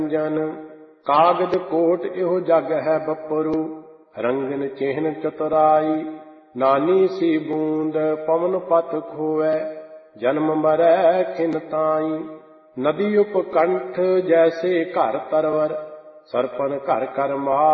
ਜਨ ਕਾਗਦ ਕੋਟ ਇਹੋ ਜਗ ਹੈ ਬਪਰੂ ਰੰਗਨ ਚਿਹਨ ਚਤੁਰਾਈ ਨਾਨੀ ਸੀ ਬੂੰਦ ਪਵਨ ਪਤ ਖੋਵੈ ਜਨਮ ਮਰੈ ਖਿਨ ਤਾਈ ਨਦੀ ਉਪਕੰਠ ਜੈਸੇ ਘਰ ਤਰਵਰ ਸਰਪਨ ਘਰ ਕਰ ਮਾਰ